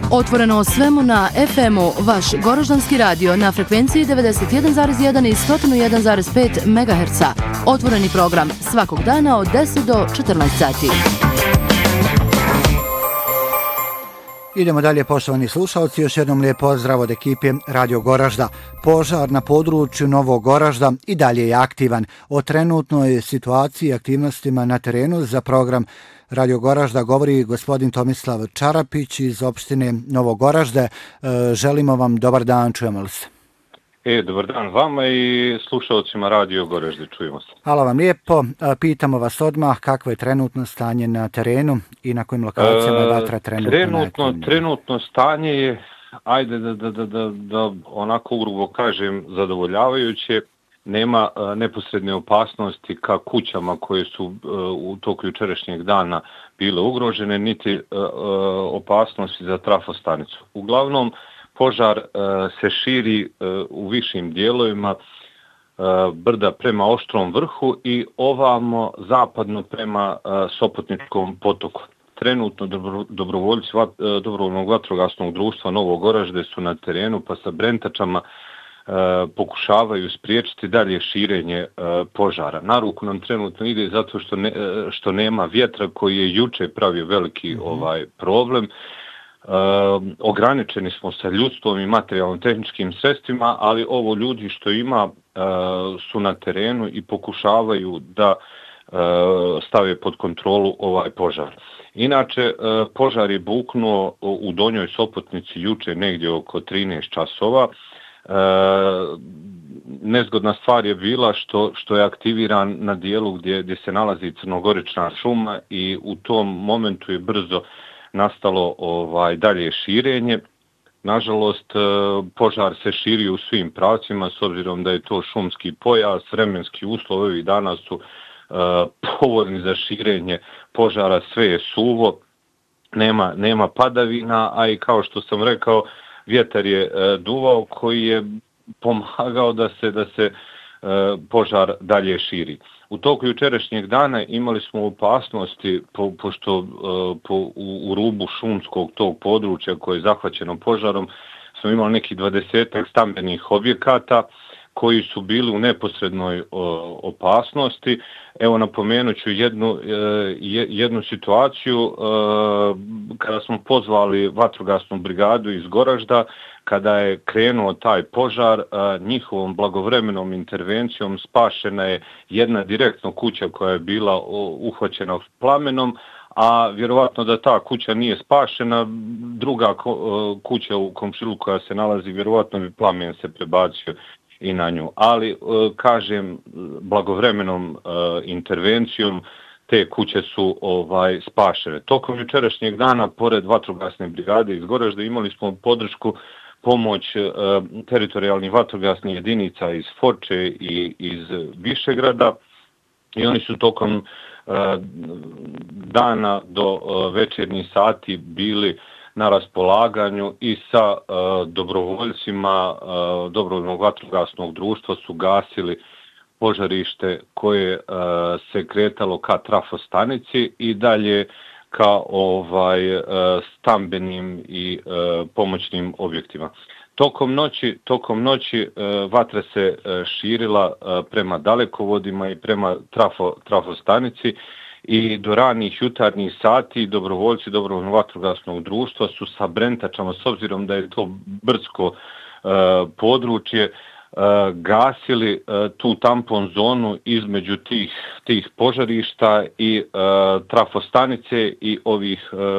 Otvoreno o svemu na FM-u, vaš Goraždanski radio na frekvenciji 91,1 i 101,5 MHz. Otvoreni program svakog dana od 10 do 14 sati. Idemo dalje, poštovani slušalci, još jednom lijep pozdrav od ekipe Radio Goražda. Požar na području Novog Goražda i dalje je aktivan. O trenutnoj situaciji i aktivnostima na terenu za program Radio Goražda govori gospodin Tomislav Čarapić iz opštine Novog Goražde. Želimo vam dobar dan, čujemo li se? Dobar dan vama i slušalcima Radio Goražde, čujemo se. Hvala vam lijepo. Pitamo vas odmah kakvo je trenutno stanje na terenu i na kojim lokacijama je vatra trenutno? Trenutno stanje je, ajde da onako ugrubo kažem, zadovoljavajuće. Nema neposredne opasnosti ka kućama koje su u toku jučerašnjeg dana bile ugrožene, niti opasnosti za trafostanicu. Uglavnom, požar se širi u višim dijelovima brda prema Oštrom vrhu i ovamo zapadno prema Sopotničkom potoku. Trenutno dobrovoljci Dobrovoljnog vatrogasnog društva Novog Goražde su na terenu pa sa brentačama pokušavaju spriječiti dalje širenje požara. Na ruku nam trenutno ide zato što nema vjetra koji je juče pravio veliki problem. Ograničeni smo sa ljudstvom i materijalno-tehničkim sredstvima, ali ovo ljudi što ima su na terenu i pokušavaju da stave pod kontrolu ovaj požar. Inače, požar je buknuo u Donjoj Sopotnici juče negdje oko 13 časova. Nezgodna stvar je bila što je aktiviran na dijelu gdje se nalazi crnogorična šuma i u tom momentu je brzo nastalo dalje širenje. Nažalost, požar se širi u svim pravcima s obzirom da je to šumski pojas, vremenski uslovi danas su povoljni za širenje požara, sve je suvo, nema padavina, a i kao što sam rekao, vjetar je duvao koji je pomagao da se požar dalje širi. U toku jučerašnjeg dana imali smo opasnosti, pošto u rubu šumskog tog područja koje je zahvaćeno požarom, smo imali nekih 20 stambenih objekata koji su bili u neposrednoj opasnosti. Evo napomenut ću jednu situaciju kada smo pozvali vatrogasnu brigadu iz Goražda, kada je krenuo taj požar, njihovom blagovremenom intervencijom spašena je jedna direktno kuća koja je bila uhvaćena plamenom, a vjerovatno da ta kuća nije spašena, druga kuća u komšiluku koja se nalazi, vjerovatno bi plamen se prebacio i na nju. Ali, kažem, blagovremenom intervencijom te kuće su spašene. Tokom jučerašnjeg dana, pored vatrogasne brigade iz Goražda, imali smo pomoć teritorijalnih vatrogasnih jedinica iz Foče i iz Višegrada i oni su tokom dana do večernjih sati bili na raspolaganju i sa dobrovoljcima Dobrovoljnog vatrogasnog društva su gasili požarište koje se kretalo ka trafostanici i dalje ka stambenim i pomoćnim objektima. Tokom noći vatra se širila prema dalekovodima i prema trafostanici i do ranih jutarnjih sati dobrovoljci Dobrovoljnog vatrogasnog društva su sa brentačama, s obzirom da je to brdsko područje, gasili tu tampon zonu između tih požarišta i trafostanice i ovih